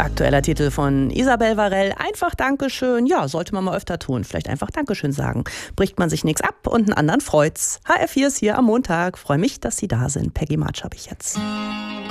Aktueller Titel von Isabel Varell. Einfach Dankeschön. Ja, sollte man mal öfter tun. Vielleicht einfach Dankeschön sagen. Bricht man sich nichts ab und einen anderen freut's. HR4 ist hier am Montag. Freue mich, dass Sie da sind. Peggy March habe ich jetzt.